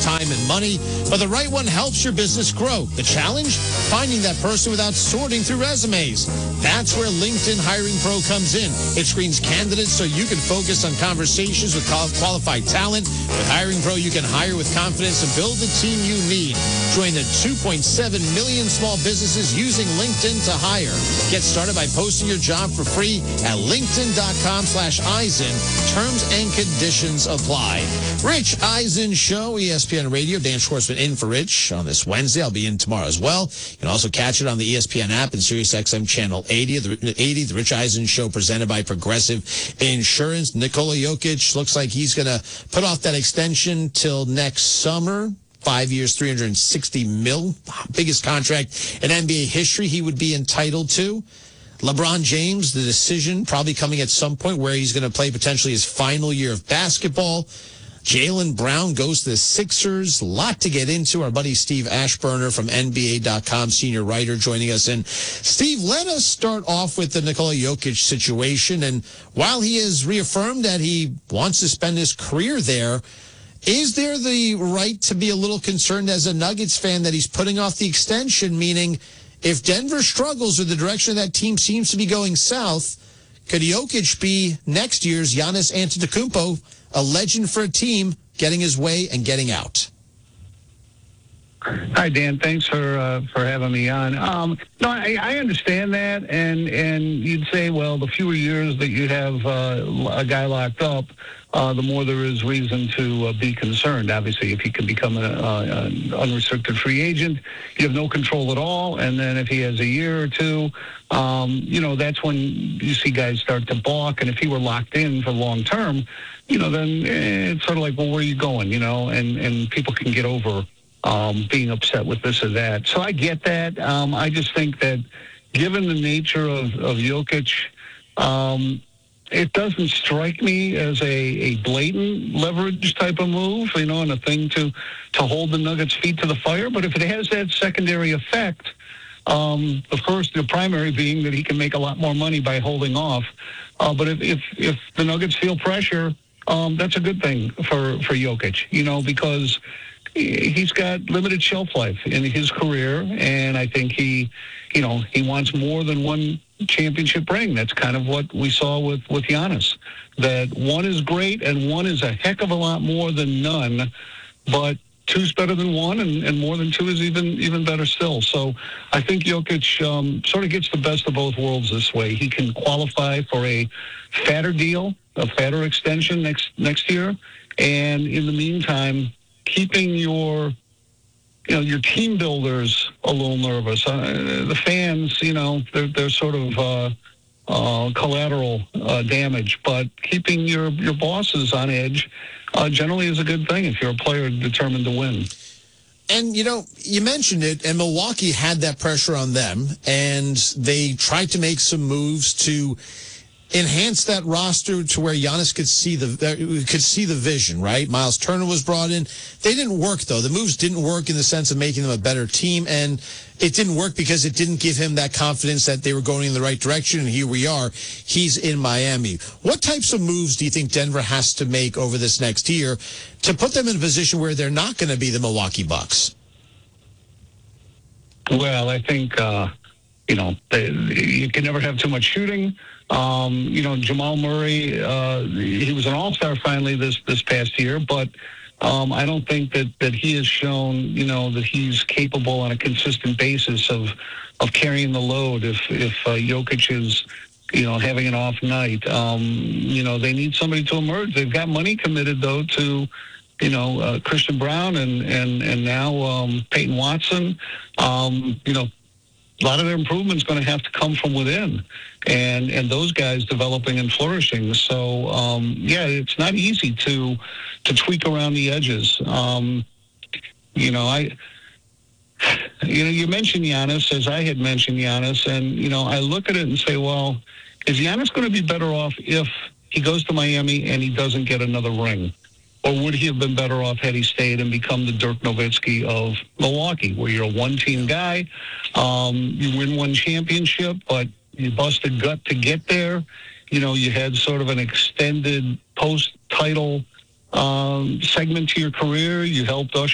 time and money, but the right one helps your business grow. The challenge? Finding that person without sorting through resumes. That's where LinkedIn Hiring Pro comes in. It screens candidates so you can focus on conversations with qualified talent. With Hiring Pro, you can hire with confidence and build the team you need. Join the 2.7 million small businesses using LinkedIn to hire. Get started by posting your job for free at linkedin.com/Eisen. Terms and conditions apply. Rich Eisen Show, ESPN Radio. Dan Schwartzman in for Rich on this Wednesday. I'll be in tomorrow as well. You can also catch it on the ESPN app and SiriusXM Channel 80. The Rich Eisen Show presented by Progressive Insurance. Nikola Jokic looks like he's going to put off that extension till next summer. 5 years, $360 million, biggest contract in NBA history he would be entitled to. LeBron James, the decision probably coming at some point where he's going to play potentially his final year of basketball. Jaylen Brown goes to the Sixers. A lot to get into. Our buddy Steve Ashburner from NBA.com, senior writer, joining us. And Steve, let us start off with the Nikola Jokic situation. And while he has reaffirmed that he wants to spend his career there, is there the right to be a little concerned as a Nuggets fan that he's putting off the extension, meaning if Denver struggles or the direction of that team seems to be going south, could Jokic be next year's Giannis Antetokounmpo, a legend for a team, getting his way and getting out? Hi, Dan. Thanks for having me on. No, I understand that, and you'd say, well, the fewer years that you have a guy locked up, the more there is reason to be concerned. Obviously, if he can become an unrestricted free agent, you have no control at all. And then if he has a year or two, that's when you see guys start to balk. And if he were locked in for long term, then it's sort of like, well, where are you going? And people can get over being upset with this or that. So I get that. I just think that given the nature of Jokic, it doesn't strike me as a blatant leverage type of move, and a thing to hold the Nuggets' feet to the fire. But if it has that secondary effect, the primary being that he can make a lot more money by holding off. But if the Nuggets feel pressure, that's a good thing for Jokic, because he's got limited shelf life in his career, and I think he wants more than one championship ring. That's kind of what we saw with Giannis, that one is great and one is a heck of a lot more than none, but two's better than one, and more than two is even better still. So I think Jokic sort of gets the best of both worlds this way. He can qualify for a fatter deal, a fatter extension next year, and in the meantime, keeping your team builders a little nervous. The fans, they're sort of collateral damage, but keeping your bosses on edge generally is a good thing if you're a player determined to win. And, you mentioned it, and Milwaukee had that pressure on them, and they tried to make some moves to enhance that roster to where Giannis could see the vision, right? Miles Turner was brought in. They didn't work, though. The moves didn't work in the sense of making them a better team, and it didn't work because it didn't give him that confidence that they were going in the right direction, and here we are. He's in Miami. What types of moves do you think Denver has to make over this next year to put them in a position where they're not going to be the Milwaukee Bucks? Well, I think, you can never have too much shooting. Jamal Murray, he was an all-star finally this past year, but I don't think that he has shown, that he's capable on a consistent basis of carrying the load if Jokic is, having an off night. They need somebody to emerge. They've got money committed, though, to Christian Brown and now Peyton Watson. A lot of their improvement is going to have to come from within, and those guys developing and flourishing. So, it's not easy to tweak around the edges. You mentioned Giannis, as I had mentioned Giannis, and, I look at it and say, well, is Giannis going to be better off if he goes to Miami and he doesn't get another ring? Or would he have been better off had he stayed and become the Dirk Nowitzki of Milwaukee, where you're a one-team guy, you win one championship, but you busted gut to get there. You had sort of an extended post-title segment to your career. You helped usher